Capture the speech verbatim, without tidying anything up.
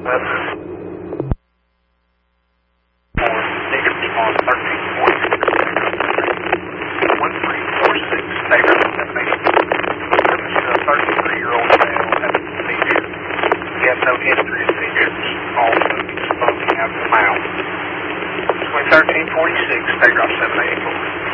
Negative on thirteen forty-six. one three four six, Stager seven eight. This is a thirty-three-year-old male at the seizure. He has no history of seizures, also he's smoking out of the mouth. Twin thirteen forty-six, Stager seven eight.